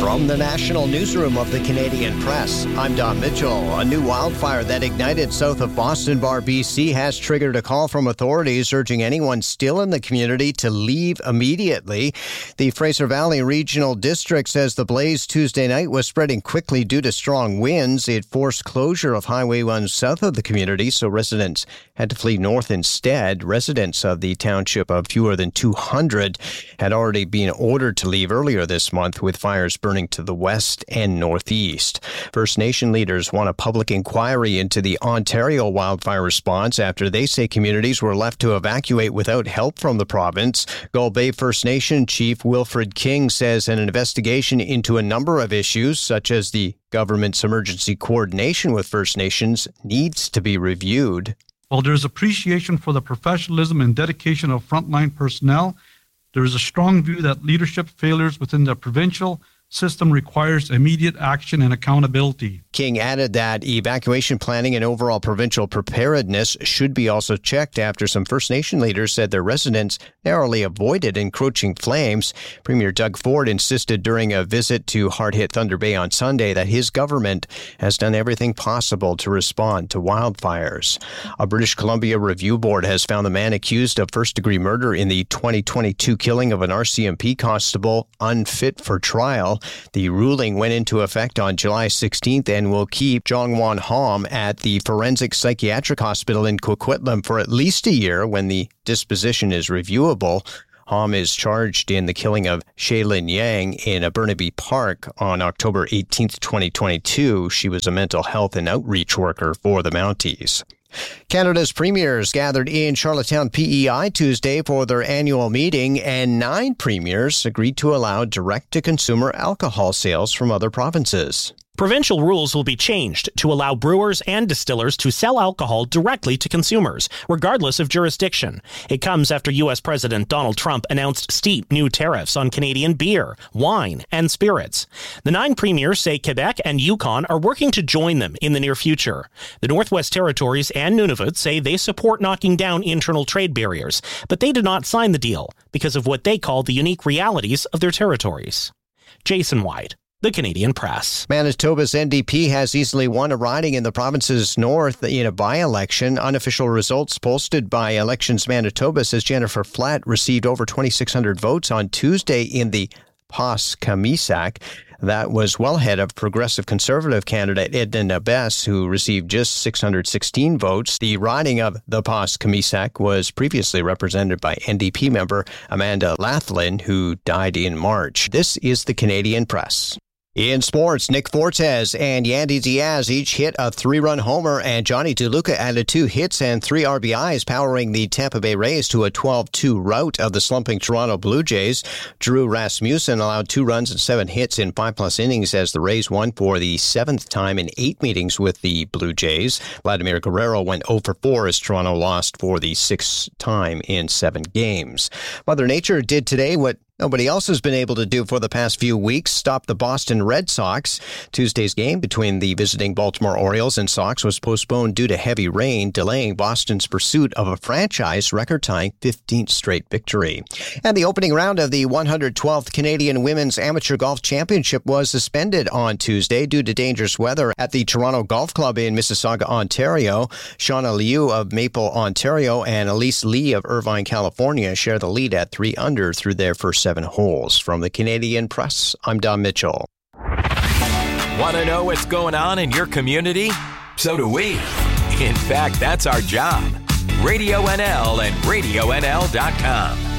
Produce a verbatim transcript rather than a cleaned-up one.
From the National Newsroom of the Canadian Press, I'm Don Mitchell. A new wildfire that ignited south of Boston Bar, B C has triggered a call from authorities urging anyone still in the community to leave immediately. The Fraser Valley Regional District says the blaze Tuesday night was spreading quickly due to strong winds. It forced closure of Highway one south of the community, so residents had to flee north instead. Residents of the township of fewer than two hundred had already been ordered to leave earlier this month, with fires burning to the west and northeast. First Nation leaders want a public inquiry into the Ontario wildfire response after they say communities were left to evacuate without help from the province. Gull Bay First Nation Chief Wilfred King says an investigation into a number of issues, such as the government's emergency coordination with First Nations, needs to be reviewed. While there is appreciation for the professionalism and dedication of frontline personnel, there is a strong view that leadership failures within the provincial system requires immediate action and accountability. King added that evacuation planning and overall provincial preparedness should be also checked after some First Nation leaders said their residents narrowly avoided encroaching flames. Premier Doug Ford insisted during a visit to hard-hit Thunder Bay on Sunday that his government has done everything possible to respond to wildfires. A British Columbia review board has found the man accused of first-degree murder in the twenty twenty-two killing of an R C M P constable unfit for trial. The ruling went into effect on July sixteenth and will keep Jong-Won Hom at the Forensic Psychiatric Hospital in Coquitlam for at least a year when the disposition is reviewable. Hom is charged in the killing of Shaylin Yang in a Burnaby Park on October eighteenth, twenty twenty-two. She was a mental health and outreach worker for the Mounties. Canada's premiers gathered in Charlottetown P E I Tuesday for their annual meeting, and nine premiers agreed to allow direct-to-consumer alcohol sales from other provinces. Provincial rules will be changed to allow brewers and distillers to sell alcohol directly to consumers, regardless of jurisdiction. It comes after U S President Donald Trump announced steep new tariffs on Canadian beer, wine, and spirits. The nine premiers say Quebec and Yukon are working to join them in the near future. The Northwest Territories and Nunavut say they support knocking down internal trade barriers, but they did not sign the deal because of what they call the unique realities of their territories. Jason White, The Canadian Press. Manitoba's N D P has easily won a riding in the province's north in a by-election. Unofficial results posted by Elections Manitoba says Jennifer Flatt received over twenty-six hundred votes on Tuesday in the Pas-Kamisak. That was well ahead of progressive conservative candidate Edna Bess, who received just six hundred sixteen votes. The riding of the Pas-Kamisak was previously represented by N D P member Amanda Lathlin, who died in March. This is the Canadian Press. In sports, Nick Fortes and Yandy Diaz each hit a three-run homer, and Johnny DeLuca added two hits and three R B Is, powering the Tampa Bay Rays to a twelve two rout of the slumping Toronto Blue Jays. Drew Rasmussen allowed two runs and seven hits in five-plus innings as the Rays won for the seventh time in eight meetings with the Blue Jays. Vladimir Guerrero went oh for four as Toronto lost for the sixth time in seven games. Mother Nature did today what nobody else has been able to do for the past few weeks: stop the Boston Red Sox. Tuesday's game between the visiting Baltimore Orioles and Sox was postponed due to heavy rain, delaying Boston's pursuit of a franchise record-tying fifteenth straight victory. And the opening round of the one hundred twelfth Canadian Women's Amateur Golf Championship was suspended on Tuesday due to dangerous weather at the Toronto Golf Club in Mississauga, Ontario. Shauna Liu of Maple, Ontario, and Elise Lee of Irvine, California share the lead at three under through their first seven holes. From the Canadian Press, I'm Don Mitchell. Want to know what's going on in your community? So do we. In fact, that's our job. Radio N L and radio N L dot com.